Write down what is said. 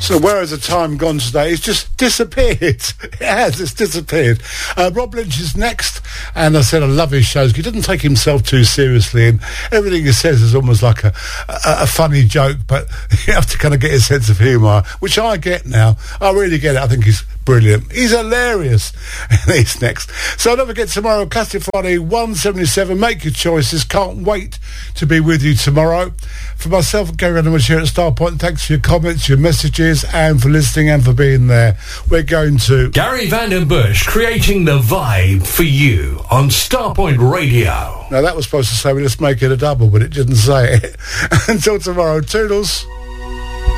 So where has the time gone today? It's just disappeared. It has, it's disappeared. Rob Lynch is next, and I said I love his shows. He doesn't take himself too seriously, and everything he says is almost like a funny joke, but you have to kind of get a sense of humour, which I get now. I really get it. I think he's brilliant. He's hilarious. And he's next. So don't forget, tomorrow, Classic Friday 177. Make your choices. Can't wait to be with you tomorrow. For myself, Gary Reynolds here at Starpoint, thanks for your comments, your messages, and for listening and for being there. We're going to... Gary Vandenbush creating the vibe for you on Starpoint Radio. Now, that was supposed to say, let's make it a double, but it didn't say it. Until tomorrow, toodles.